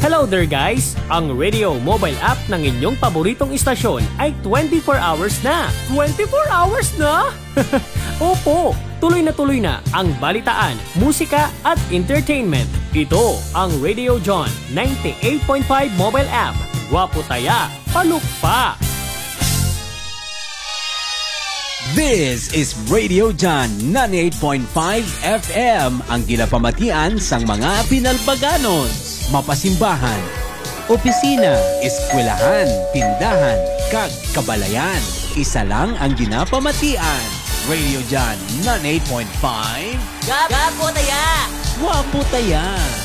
Hello there guys! Ang radio mobile app ng inyong paboritong istasyon ay 24 hours na! 24 hours na? Opo! Tuloy na ang balitaan, musika at entertainment. Ito ang Radio John 98.5 mobile app. Gwapo taya, palukpa! This is Radio John 98.5 FM, ang ginapamatian sang mga pinalbaganos, mapasimbahan, opisina, eskwelahan, tindahan, kag kabalayan. Isa lang ang ginapamatian. Radio John 98.5 Gwapo taya! Gwapo taya!